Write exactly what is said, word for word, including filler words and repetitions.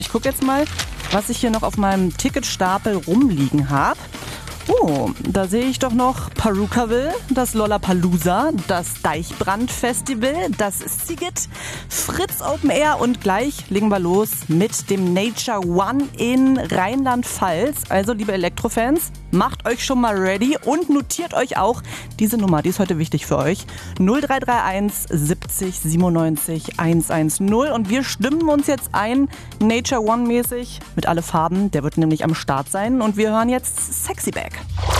Ich gucke jetzt mal, was ich hier noch auf meinem Ticketstapel rumliegen habe. Oh, da sehe ich doch noch Perukaville, das Lollapalooza, das Deichbrand-Festival, das Siget, Fritz Open Air und gleich legen wir los mit dem Nature One in Rheinland-Pfalz. Also, liebe Elektrofans, macht euch schon mal ready und notiert euch auch diese Nummer, die ist heute wichtig für euch. null drei drei eins siebzig siebenundneunzig hundertzehn und wir stimmen uns jetzt ein, Nature One-mäßig, mit alle Farben, der wird nämlich am Start sein und wir hören jetzt Sexy Back.